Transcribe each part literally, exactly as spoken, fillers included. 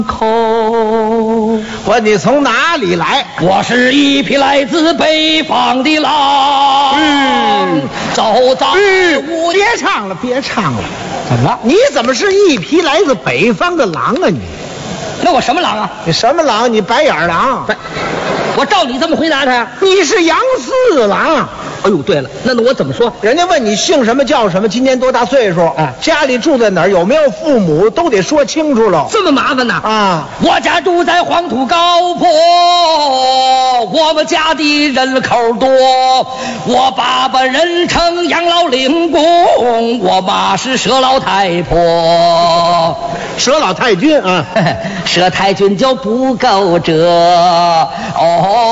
口。我你从哪里来？ 我是一匹来自北方的狼。嗯，走到嗯，别唱了，别唱了。 怎么了？ 你怎么是一匹来自北方的狼啊你？ 那我什么狼啊？ 你什么狼？你白眼狼。 我照你这么回答他呀？ 你是杨四郎。 哎呦，对了，那那我怎么说？ 人家问你姓什么叫什么，今年多大岁数， 啊， 家里住在哪儿，有没有父母，都得说清楚了。 这么麻烦呢？ 啊， 我家住在黄土高坡，我们家的人口多，我爸爸人称杨老领公，我妈是佘老太婆。 佘老太君啊， 佘太君就不够这哦。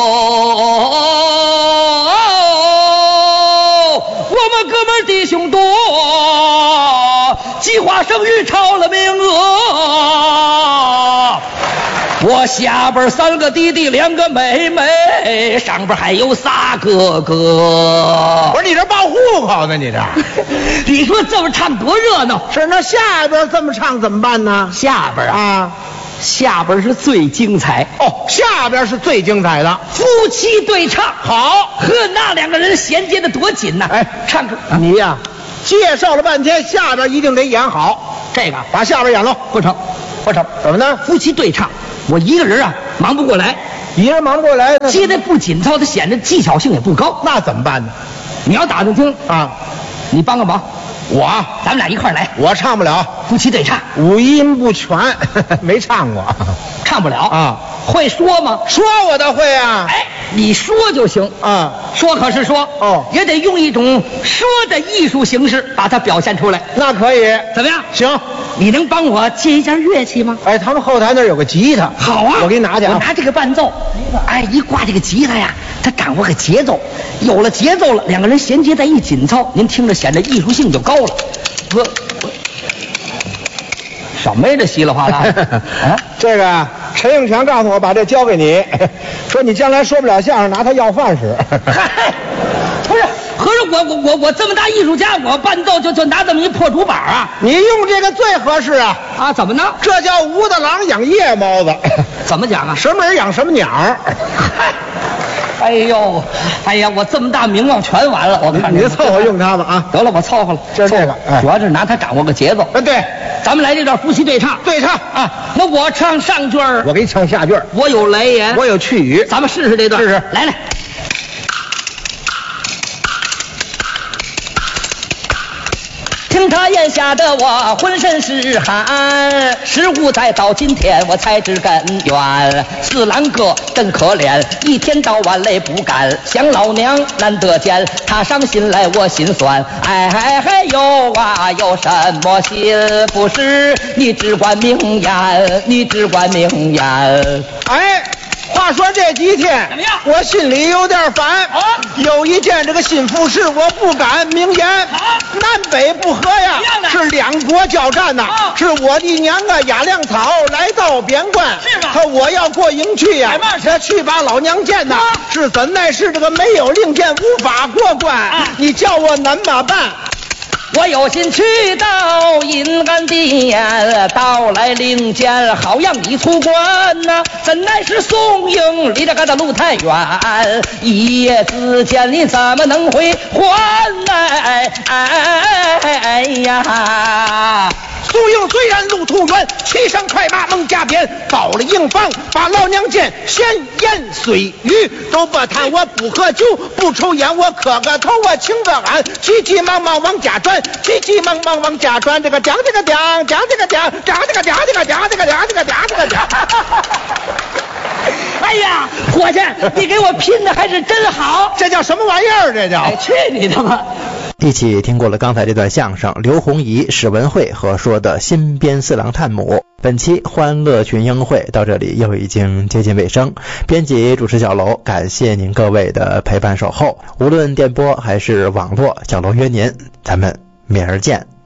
我们哥们弟兄多，计划生育超了名额。我下边三个弟弟两个妹妹，上边还有仨哥哥。 不是你这报户口呢？你这你说这么唱多热闹。 是，那下边这么唱怎么办呢？ 下边啊， 啊下边是最精彩哦，下边是最精彩的， 夫妻对唱。 好， 呵，那两个人衔接的多紧呐！ 哎， 唱歌， 你呀、介绍了半天，下边一定得演好。 这个把下边演喽。 不成，不成， 怎么呢？ 夫妻对唱，我一个人啊忙不过来， 一人忙不过来，那接的不紧凑，它显得技巧性也不高。 那怎么办呢？ 你要打算听啊， 你帮个忙， 我咱们俩一块儿来， 我唱不了， 夫妻对唱， 五音不全，没唱过。 唱不了啊， 会说吗？ 说我倒会啊。 哎，你说就行啊， 说可是说哦， 也得用一种说的艺术形式把它表现出来。 那可以， 怎么样？ 行。 你能帮我接一件乐器吗？ 哎，他们后台那儿有个吉他。 好啊， 我给你拿去啊。 我拿这个伴奏，哎，一挂这个吉他呀，它掌握个节奏，有了节奏了，两个人衔接在一紧凑，您听着显得艺术性就高了。不，什么呀这稀里哗啦的？啊， 这个陈应全告诉我把这交给你，说你将来说不了相声，拿它要饭使。 嗨，不是，合着我我我我这么大艺术家，我伴奏就就拿这么一破竹板啊？ 你用这个最合适啊！ 啊，怎么呢？ 这叫武大郎养夜猫子。 怎么讲啊？ 什么人养什么鸟？ 哎呦，哎呀，我这么大名望全完了，我看你凑合用它吧啊！ 得了，我凑合了， 就是这个， 哎，主要是拿它掌握个节奏。 哎，对， 咱们来这段夫妻对唱， 对唱啊。那我唱上句儿， 我给你唱下句儿， 我有来言， 我有去语， 咱们试试这段， 试试， 来来。听他眼下的我浑身是汗，事物再到今天我才知根源。四郎哥真可怜，一天到晚累不干，想老娘难得见，他伤心来我心酸。哎哎哎有啊有什么心不是？你只管明言，你只管明言。 哎。话说这几天怎么样？ 我心里有点烦。 啊， 有一件这个心腹事，我不敢明言。 啊， 南北不和呀，是两国交战呐。 啊， 是我的娘啊，压粮草来到边关。 是吗？ 可我要过营去呀，这去把老娘见呐。 啊， 是怎奈是这个没有令箭，无法过关。啊，你叫我怎么办？ 我有心去到阴安殿，到来领见，好让你出关呐、啊。怎奈是宋营离这个的路太远，一夜之间你怎么能回还？哎哎哎呀！ 苏营虽然路途远，骑上快马猛加鞭，到了营房把老娘见，闲言碎语都不谈，我不喝酒不抽烟，我磕个头我请个安，急急忙忙往家转，急急忙忙往家转，这个讲这个讲讲这个讲讲这个讲这个讲这个讲这个讲这个讲。 哎呀，伙计，你给我拼的还是真好， 这叫什么玩意儿？这叫？ 哎，去你的吧！ 一起听过了刚才这段相声，刘洪怡、史文慧合说的新编四郎探母。本期欢乐群英会到这里又已经接近尾声，编辑主持小楼，感谢您各位的陪伴守候，无论电波还是网络，小楼约您，咱们明儿见。